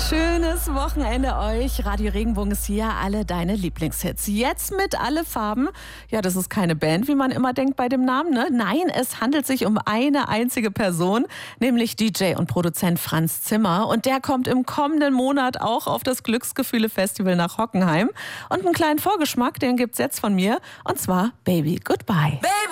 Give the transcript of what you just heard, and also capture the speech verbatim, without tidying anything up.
Schönes Wochenende euch. Radio Regenbogen ist hier, alle deine Lieblingshits. Jetzt mit Alle Farben. Ja, das ist keine Band, wie man immer denkt bei dem Namen, ne? Nein, es handelt sich um eine einzige Person, nämlich D J und Produzent Franz Zimmer. Und der kommt im kommenden Monat auch auf das Glücksgefühle-Festival nach Hockenheim. Und einen kleinen Vorgeschmack, den gibt's jetzt von mir. Und zwar Baby Goodbye. Baby.